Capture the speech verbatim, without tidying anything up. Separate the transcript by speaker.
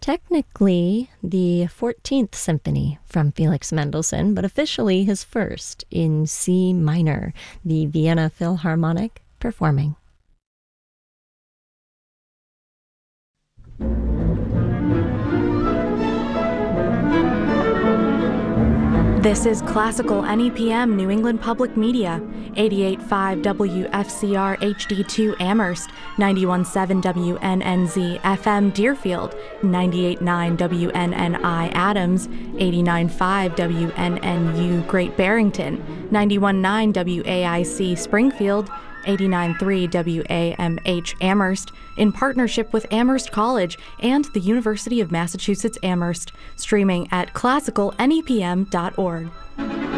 Speaker 1: Technically, the fourteenth Symphony from Felix Mendelssohn, but officially his first in C minor, the Vienna Philharmonic performing.
Speaker 2: This is Classical N E P M New England Public Media, eighty-eight point five W F C R H D two Amherst, ninety-one point seven W N N Z F M Deerfield, ninety-eight point nine W N N I Adams, eighty-nine point five W N N U Great Barrington, ninety-one point nine W A I C Springfield, eighty-nine point three W A M H Amherst, in partnership with Amherst College and the University of Massachusetts Amherst, streaming at classical N E P M dot org.